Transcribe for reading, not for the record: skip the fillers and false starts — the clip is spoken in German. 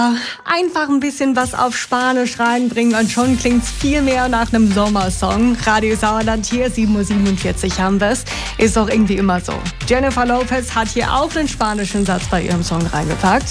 Einfach ein bisschen was auf Spanisch reinbringen und schon klingt's viel mehr nach einem Sommersong. Radio Sauerland hier, 7:47 Uhr haben wir's. Ist doch irgendwie immer so. Jennifer Lopez hat hier auch einen spanischen Satz bei ihrem Song reingepackt.